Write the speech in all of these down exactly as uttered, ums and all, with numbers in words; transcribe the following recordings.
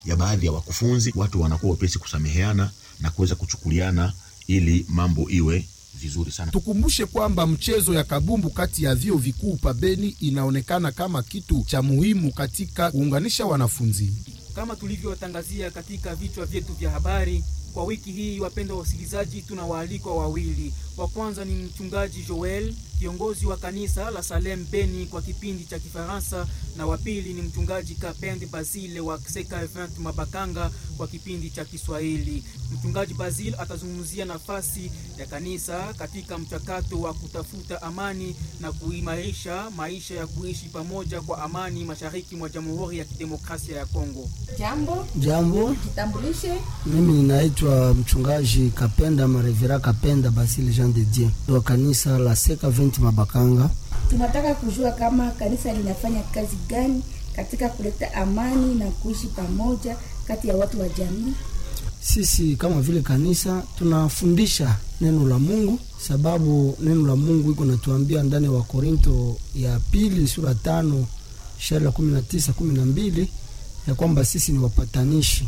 ya baadhi ya wakufunzi, watu wanakuwa wepesi kusameheana na kuweza kuchukuliana ili mambo iwe vizuri sana. Tukumbushe kwamba mchezo ya kabumbu kati ya vyuo vikuu pa Beni inaonekana kama kitu cha muhimu katika kuunganisha wanafunzi. Kama tulivyotangazia katika vichwa vyetu vya habari, kwa wiki hii wapendwa wasikilizaji, tuna waalikwa wawili. Wa kwanza ni mchungaji Joel, kiongozi wa kanisa la Salem Beni kwa kipindi cha Kifaransa, na wa pili ni mchungaji Kapende Basile wa Seka Event Mabakanga kwa kipindi cha Kiswahili. Mchungaji Basile atazungumzia nafasi ya kanisa katika mchakato wa kutafuta amani na kuimarisha maisha ya kuishi pamoja kwa amani mashariki mwa Jamhuri ya Kidemokrasia ya Kongo. Jambo. Jambo. Kitambulishe. Mimi ninaitwa mchungaji Kapenda Marevera Kapenda Basile Jean de Dieu wa kanisa la Seka Event Mabakanga. Tunataka kujua kama kanisa linafanya kazi gani katika kuleta amani na kuishi pamoja kati ya watu wa jamii. Sisi kama vile kanisa tunafundisha neno la Mungu, sababu neno la Mungu iko natuambia ndani wa Korinto ya pili sura tano shairi la kumi na tisa kumi na mbili ya kwamba sisi ni wapatanishi.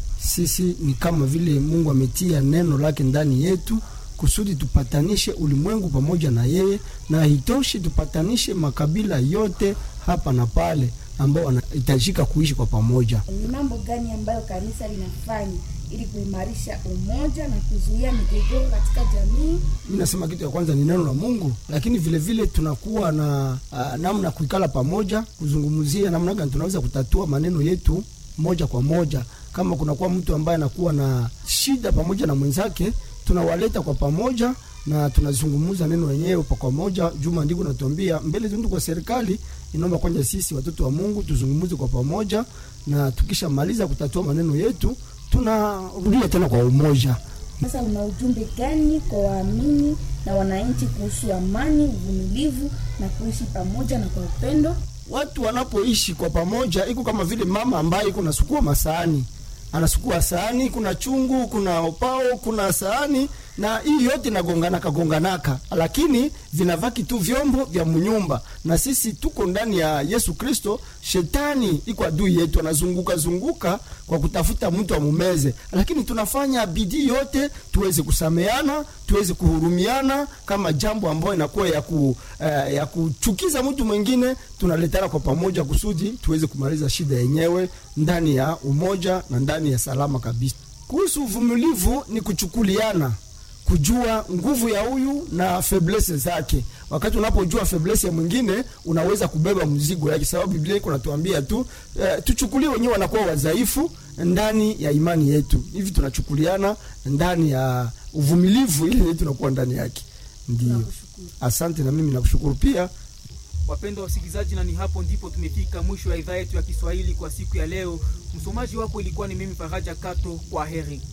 Sisi ni kama vile Mungu ametia neno lake ndani yetu kusudi tupatanishe ulimwengu pamoja na yeye, na hitoshi tupatanishe makabila yote hapa na pale ambao wanahitajika kuishi kwa pamoja. Ni mambo gani ambayo kanisa linafanya ili kuimarisha umoja na kuzuia migogoro katika jamii? Mimi nasema kitu ya kwanza ni neno la Mungu, lakini vile vile tunakuwa na uh, namna kuikala pamoja, kuzungumzia namna gani tunaweza kutatua maneno yetu moja kwa moja. Kama kuna kwa mtu ambaye anakuwa na shida pamoja na mwenzake, tunawaleta kwa pamoja na tunazungumza neno lenyewe kwa pamoja. Juma ndiko natuambia mbele tundu kwa serikali inaomba kwanza sisi watoto wa Mungu tuzungumze kwa pamoja, na tukishamaliza kutatua maneno yetu tunarudia tena kwa umoja. Sasa una ujumbe gani kwa waamini na wananchi kuhusu amani, uvumilivu na kuishi pamoja na kwa upendo? Watu wanapoishi kwa pamoja iko kama vile mama ambaye iko nasukua masahani. Anasukua sahani, kuna chungu, kuna opao, kuna sahani, na hii yote inagonganaka gonganaka, lakini vinavaki tu vyombo vya mnyumba. Na sisi tuko ndani ya Yesu Kristo. Shetani iko adui yetu, anazunguka zunguka kwa kutafuta mtu amumeze, lakini tunafanya bidii yote tuweze kusameana, tuweze kuhurumiana. Kama jambo ambalo inakuwa ya ku uh, ya kuchukiza mtu mwingine, tunaletana kwa pamoja kusudi tuweze kumaliza shida yenyewe ndani ya umoja na ndani ya salama kabisa. Kuhusu uvumilivu ni kuchukuliana, kujua nguvu ya huyu na faiblesse zake. Wakati unapojua faiblesse ya mwingine, unaweza kubeba mzigo yake, sababu Biblia iko natuambia tu eh, tuchukulie wenyewe wanakuwa wadhaifu ndani ya imani yetu. Hivi tunachukuliana ndani ya uvumilivu ili tunakuwa ndani yake. Ndio. Asante, na mimi nakushukuru pia. Wapendwa wasikilizaji, na ni hapo ndipo tumefika mwisho wa idhaa yetu ya Kiswahili kwa siku ya leo. Msomaji wako ilikuwa ni mimi Faraja Kato. Kwa heri.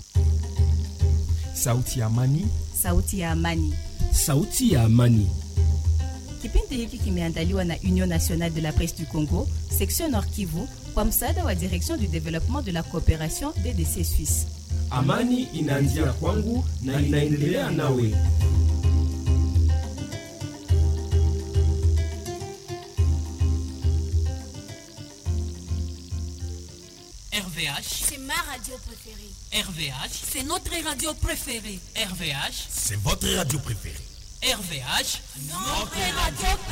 Sauti ya amani. Sauti ya amani. Sauti ya amani. Kipindi hiki kimeandaliwa na Union Nationale de la Presse du Congo, Section Nord Kivu, kwa msaada wa Direction du Développement de la Coopération D D C Suisse. Amani inaanzia kwangu na inaendelea nawe. R V H, c'est ma radio préférée. R V H, c'est notre radio préférée. R V H, c'est votre radio préférée. R V H, notre radio